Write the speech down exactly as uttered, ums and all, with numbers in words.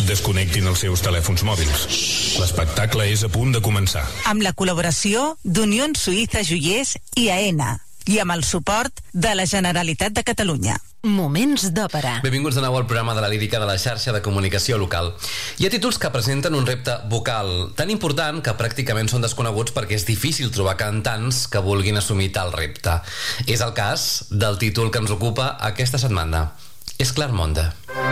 desconnectin els seus telèfons mòbils. L'espectacle és a punt de començar. Amb la col·laboració d'Unió Suïssa Joiers i AENA i amb el suport de la Generalitat de Catalunya. Moments d'òpera. Benvinguts de nou al programa de la lírica de la xarxa de comunicació local. Hi ha títols que presenten un repte vocal tan important que pràcticament són desconeguts perquè és difícil trobar cantants que vulguin assumir tal repte. És el cas del títol que ens ocupa aquesta setmana. És Clarmonde.